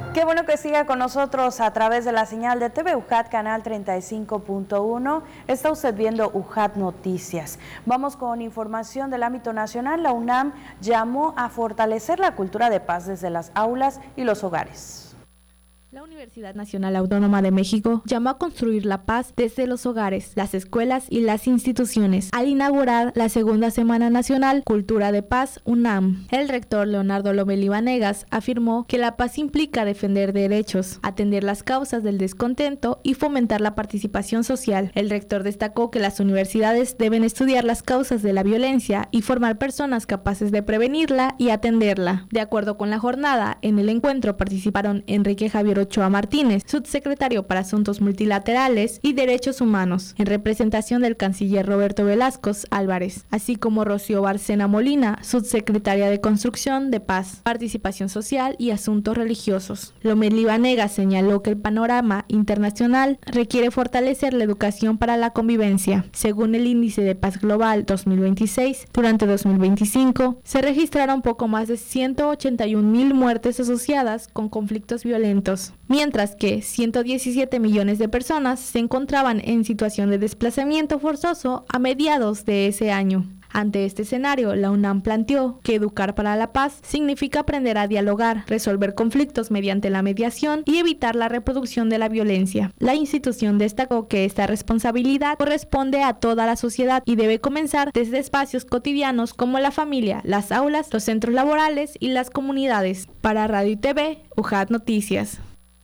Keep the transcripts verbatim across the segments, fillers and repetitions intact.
Qué bueno que siga con nosotros a través de la señal de T V U J A T, canal treinta y cinco punto uno. Está usted viendo U J A T Noticias. Vamos con información del ámbito nacional. La UNAM llamó a fortalecer la cultura de paz desde las aulas y los hogares. La Universidad Nacional Autónoma de México llamó a construir la paz desde los hogares, las escuelas y las instituciones al inaugurar la segunda Semana Nacional Cultura de Paz UNAM. El rector Leonardo Lomelí Vanegas afirmó que la paz implica defender derechos, atender las causas del descontento y fomentar la participación social. El rector destacó que las universidades deben estudiar las causas de la violencia y formar personas capaces de prevenirla y atenderla. De acuerdo con la jornada, en el encuentro participaron Enrique Javier Ochoa Martínez, subsecretario para Asuntos Multilaterales y Derechos Humanos, en representación del canciller Roberto Velasco Álvarez, así como Rocío Barcena Molina, subsecretaria de Construcción de Paz, Participación Social y Asuntos Religiosos. Lomelí Vanegas señaló que el panorama internacional requiere fortalecer la educación para la convivencia. Según el Índice de Paz Global dos mil veintiséis, durante dos mil veinticinco se registraron poco más de ciento ochenta y un mil muertes asociadas con conflictos violentos, mientras que ciento diecisiete millones de personas se encontraban en situación de desplazamiento forzoso a mediados de ese año. Ante este escenario, la UNAM planteó que educar para la paz significa aprender a dialogar, resolver conflictos mediante la mediación y evitar la reproducción de la violencia. La institución destacó que esta responsabilidad corresponde a toda la sociedad y debe comenzar desde espacios cotidianos como la familia, las aulas, los centros laborales y las comunidades. Para Radio y T V, U J A T Noticias.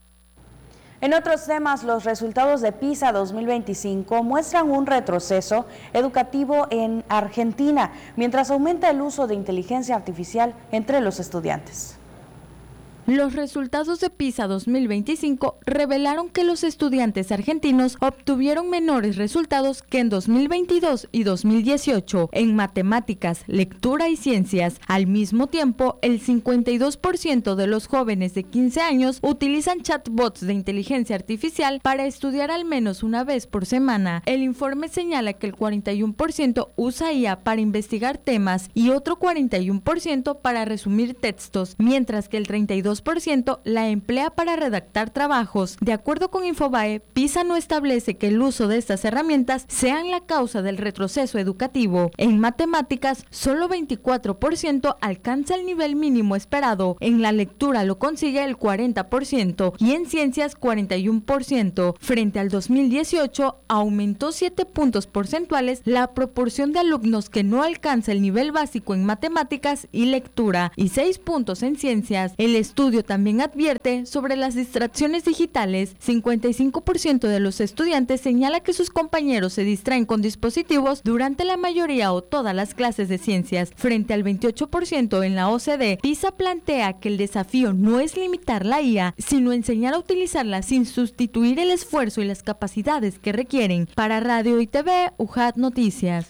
En otros temas, los resultados de PISA dos mil veinticinco muestran un retroceso educativo en Argentina, mientras aumenta el uso de inteligencia artificial entre los estudiantes. Los resultados de PISA dos mil veinticinco revelaron que los estudiantes argentinos obtuvieron menores resultados que en dos mil veintidós y dos mil dieciocho en matemáticas, lectura y ciencias. Al mismo tiempo, el cincuenta y dos por ciento de los jóvenes de quince años utilizan chatbots de inteligencia artificial para estudiar al menos una vez por semana. El informe señala que el cuarenta y uno por ciento usa I A para investigar temas y otro cuarenta y uno por ciento para resumir textos, mientras que el treinta y dos por ciento la emplea para redactar trabajos. De acuerdo con Infobae, PISA no establece que el uso de estas herramientas sean la causa del retroceso educativo. En matemáticas, solo veinticuatro por ciento alcanza el nivel mínimo esperado. En la lectura lo consigue el cuarenta por ciento y en ciencias cuarenta y uno por ciento. Frente al dos mil dieciocho, aumentó siete puntos porcentuales la proporción de alumnos que no alcanza el nivel básico en matemáticas y lectura y seis puntos en ciencias. El estudio también advierte sobre las distracciones digitales. cincuenta y cinco por ciento de los estudiantes señala que sus compañeros se distraen con dispositivos durante la mayoría o todas las clases de ciencias, frente al veintiocho por ciento en la O C D. PISA plantea que el desafío no es limitar la I A, sino enseñar a utilizarla sin sustituir el esfuerzo y las capacidades que requieren. Para Radio y T V, U J A T Noticias.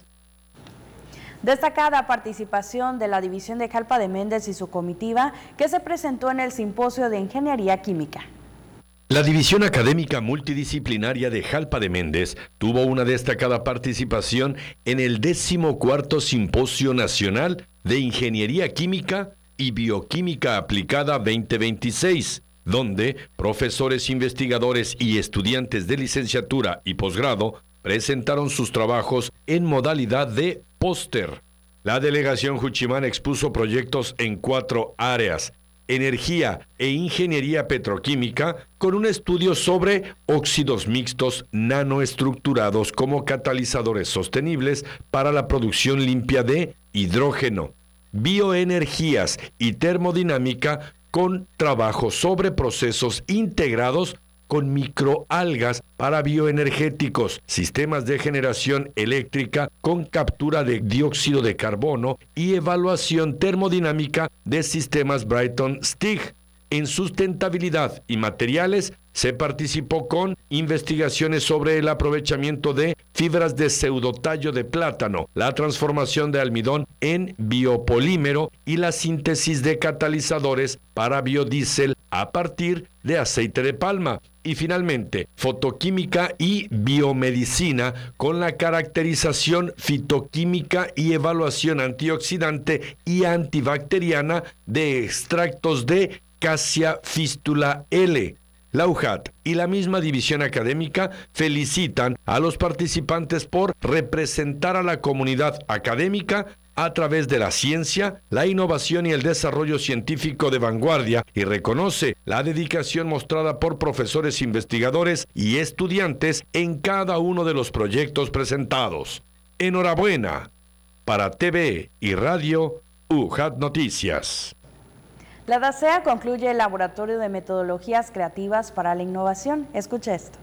Destacada participación de la División de Jalpa de Méndez y su comitiva, que se presentó en el Simposio de Ingeniería Química. La División Académica Multidisciplinaria de Jalpa de Méndez tuvo una destacada participación en el decimocuarto Simposio Nacional de Ingeniería Química y Bioquímica Aplicada veinte veintiséis, donde profesores, investigadores y estudiantes de licenciatura y posgrado presentaron sus trabajos en modalidad de póster. La delegación Juchimán expuso proyectos en cuatro áreas: energía e ingeniería petroquímica, con un estudio sobre óxidos mixtos nanoestructurados como catalizadores sostenibles para la producción limpia de hidrógeno, bioenergías y termodinámica, con trabajo sobre procesos integrados con microalgas para bioenergéticos, sistemas de generación eléctrica con captura de dióxido de carbono y evaluación termodinámica de sistemas Brayton-Stigg. En sustentabilidad y materiales se participó con investigaciones sobre el aprovechamiento de fibras de pseudotallo de plátano, la transformación de almidón en biopolímero y la síntesis de catalizadores para biodiesel a partir de aceite de palma. Y finalmente, fotoquímica y biomedicina, con la caracterización fitoquímica y evaluación antioxidante y antibacteriana de extractos de Acacia Fístula L. La U J A T y la misma división académica felicitan a los participantes por representar a la comunidad académica a través de la ciencia, la innovación y el desarrollo científico de vanguardia, y reconoce la dedicación mostrada por profesores, investigadores y estudiantes en cada uno de los proyectos presentados. Enhorabuena. Para T V y Radio, U J A T Noticias. La DACEA concluye el Laboratorio de Metodologías Creativas para la Innovación. Escuche esto.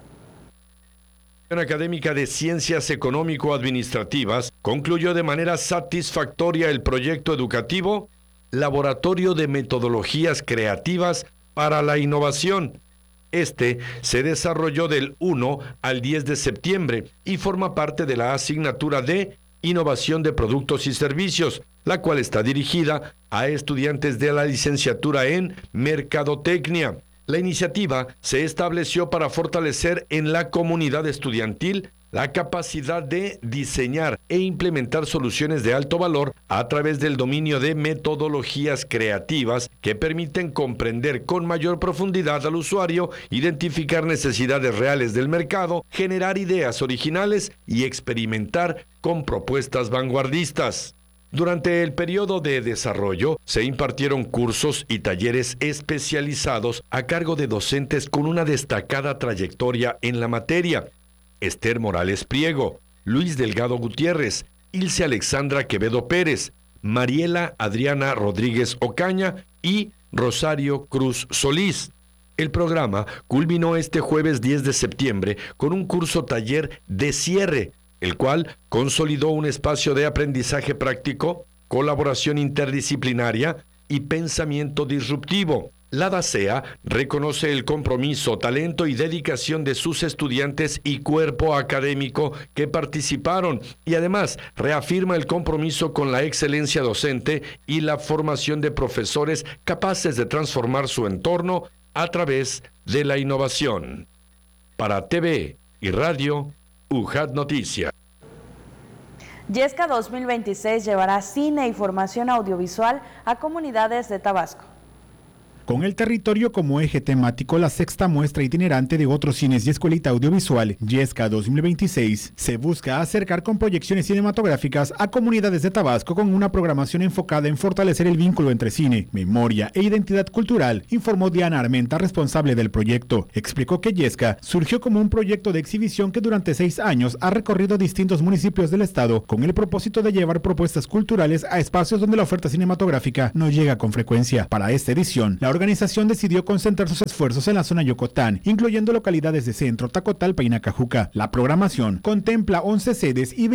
La Académica de Ciencias Económico-Administrativas concluyó de manera satisfactoria el proyecto educativo Laboratorio de Metodologías Creativas para la Innovación. Este se desarrolló del uno al diez de septiembre y forma parte de la asignatura de Innovación de Productos y Servicios, la cual está dirigida a estudiantes de la licenciatura en Mercadotecnia. La iniciativa se estableció para fortalecer en la comunidad estudiantil la capacidad de diseñar e implementar soluciones de alto valor a través del dominio de metodologías creativas que permiten comprender con mayor profundidad al usuario, identificar necesidades reales del mercado, generar ideas originales y experimentar con propuestas vanguardistas. Durante el periodo de desarrollo, se impartieron cursos y talleres especializados a cargo de docentes con una destacada trayectoria en la materia: Esther Morales Priego, Luis Delgado Gutiérrez, Ilse Alexandra Quevedo Pérez, Mariela Adriana Rodríguez Ocaña y Rosario Cruz Solís. El programa culminó este jueves diez de septiembre con un curso taller de cierre, el cual consolidó un espacio de aprendizaje práctico, colaboración interdisciplinaria y pensamiento disruptivo. La DACEA reconoce el compromiso, talento y dedicación de sus estudiantes y cuerpo académico que participaron, y además reafirma el compromiso con la excelencia docente y la formación de profesores capaces de transformar su entorno a través de la innovación. Para T V y Radio, U J A T Noticias. Yesca dos mil veintiséis llevará cine y formación audiovisual a comunidades de Tabasco. Con el territorio como eje temático, la sexta muestra itinerante de otros cines y escuelita audiovisual, Yesca dos mil veintiséis, se busca acercar con proyecciones cinematográficas a comunidades de Tabasco con una programación enfocada en fortalecer el vínculo entre cine, memoria e identidad cultural, informó Diana Armenta, responsable del proyecto. Explicó que Yesca surgió como un proyecto de exhibición que durante seis años ha recorrido distintos municipios del estado con el propósito de llevar propuestas culturales a espacios donde la oferta cinematográfica no llega con frecuencia. Para esta edición, la organización decidió concentrar sus esfuerzos en la zona Yucatán, incluyendo localidades de Centro, Tacotalpa y Nacajuca. La programación contempla once sedes y